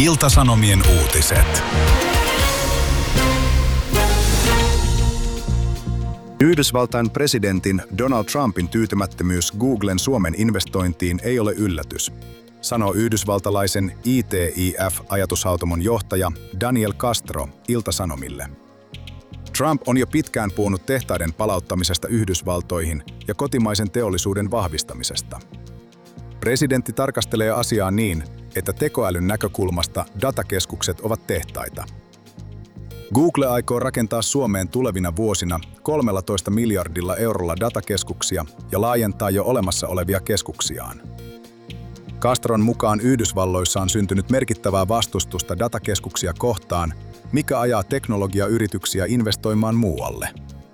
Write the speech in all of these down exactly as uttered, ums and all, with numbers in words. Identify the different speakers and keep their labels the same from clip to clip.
Speaker 1: Ilta-Sanomien uutiset. Yhdysvaltain presidentin Donald Trumpin tyytymättömyys Googlen Suomen investointiin ei ole yllätys, sanoo yhdysvaltalaisen I T I F-ajatushautomon johtaja Daniel Castro Ilta-Sanomille. Trump on jo pitkään puhunut tehtaiden palauttamisesta Yhdysvaltoihin ja kotimaisen teollisuuden vahvistamisesta. Presidentti tarkastelee asiaa niin, että tekoälyn näkökulmasta datakeskukset ovat tehtaita. Google aikoo rakentaa Suomeen tulevina vuosina kolmellatoista miljardilla eurolla datakeskuksia ja laajentaa jo olemassa olevia keskuksiaan. Castron mukaan Yhdysvalloissa on syntynyt merkittävää vastustusta datakeskuksia kohtaan, mikä ajaa teknologiayrityksiä investoimaan muualle.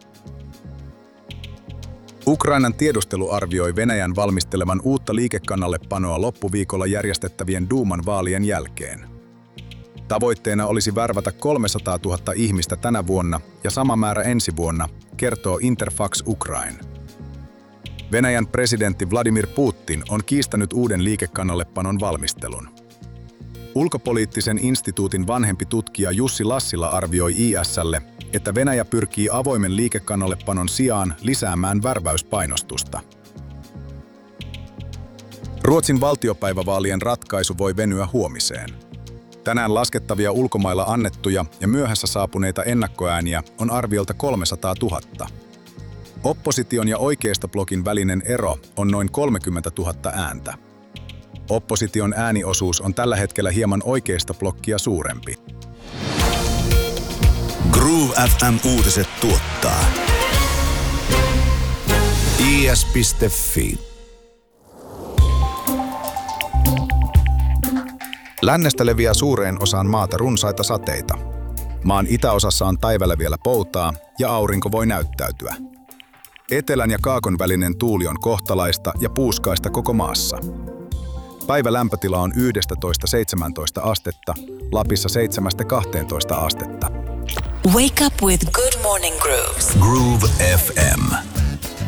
Speaker 1: Ukrainan tiedustelu arvioi Venäjän valmistelevan uutta liikekannallepanoa loppuviikolla järjestettävien Duuman vaalien jälkeen. Tavoitteena olisi värvätä kolmesataatuhatta ihmistä tänä vuonna ja sama määrä ensi vuonna, kertoo Interfax Ukraine. Venäjän presidentti Vladimir Putin on kiistänyt uuden liikekannallepanon valmistelun. Ulkopoliittisen instituutin vanhempi tutkija Jussi Lassila arvioi I S:lle, että Venäjä pyrkii avoimen liikekannallepanon sijaan lisäämään värväyspainostusta. Ruotsin valtiopäivävaalien ratkaisu voi venyä huomiseen. Tänään laskettavia ulkomailla annettuja ja myöhässä saapuneita ennakkoääniä on arviolta kolmesataatuhatta. Opposition ja oikeistoblogin välinen ero on noin kolmekymmentätuhatta ääntä. Opposition ääniosuus on tällä hetkellä hieman oikeistoblokkia suurempi.
Speaker 2: Groove F M-uutiset tuottaa I S piste Fi.
Speaker 1: Lännestä leviää suureen osaan maata runsaita sateita. Maan itäosassa on päivällä vielä poutaa ja aurinko voi näyttäytyä. Etelän ja kaakon välinen tuuli on kohtalaista ja puuskaista koko maassa. Päivä lämpötila on yksitoista seitsemäntoista astetta, Lapissa seitsemästä kahteentoista astetta.
Speaker 3: Wake up with Good Morning Grooves.
Speaker 2: Groove F M.